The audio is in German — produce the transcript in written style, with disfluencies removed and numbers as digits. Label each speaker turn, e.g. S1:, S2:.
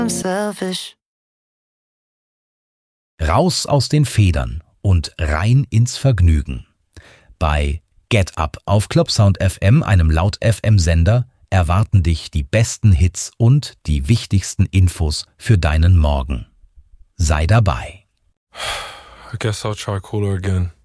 S1: I'm selfish.
S2: Raus aus den Federn und rein ins Vergnügen. Bei Get Up auf Clubsound FM, einem Laut-FM-Sender, erwarten dich die besten Hits und die wichtigsten Infos für deinen Morgen. Sei dabei.
S3: I guess I'll try cooler again.